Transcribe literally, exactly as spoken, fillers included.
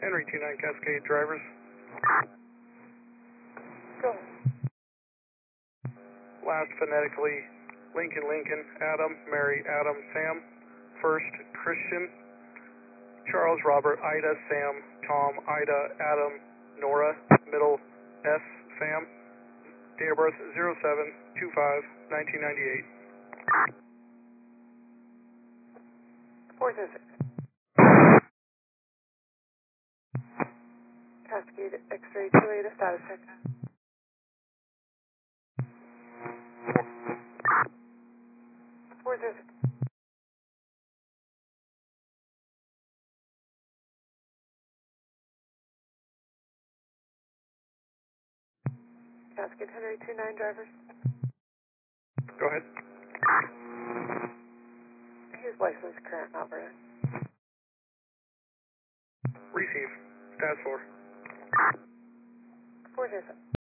Henry two nine Cascade drivers. Go. Last phonetically, Lincoln, Lincoln, Adam, Mary, Adam, Sam. First, Christian, Charles, Robert, Ida, Sam, Tom, Ida, Adam, Nora. Middle, S, Sam. Date of birth, zero seven two five nineteen ninety-eight. four zero six. Cascade X-ray two eight, a status check. four zero six. Cascade Henry two nine drivers. Go ahead. His license current, not Alberta. Receive. Status four. four zero seven.